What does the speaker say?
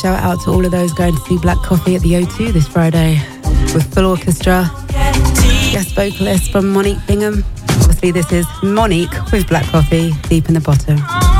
shout out to all of those going to see Black Coffee at the O2 this Friday with full orchestra. Guest vocalist from Monique Bingham. Obviously this is Monique with Black Coffee, Deep in the Bottom.